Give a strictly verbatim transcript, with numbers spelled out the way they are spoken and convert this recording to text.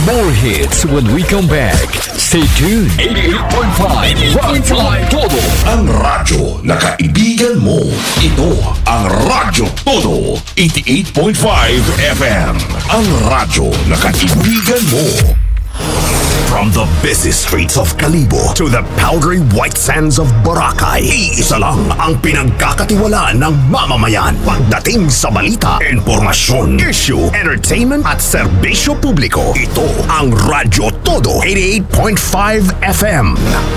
More hits when we come back. Stay tuned. eighty-eight point five Rock Todo. Ang radyo na kaibigan mo. Ito ang Radyo Todo. eighty-eight point five F M. Ang radyo na kaibigan mo. From the busy streets of Kalibo to the powdery white sands of Boracay, iisa lang ang pinagkakatiwalaan ng mamamayan pagdating sa balita, informasyon, issue, entertainment at serbisyo publiko. Ito ang Radyo Todo eighty-eight point five F M.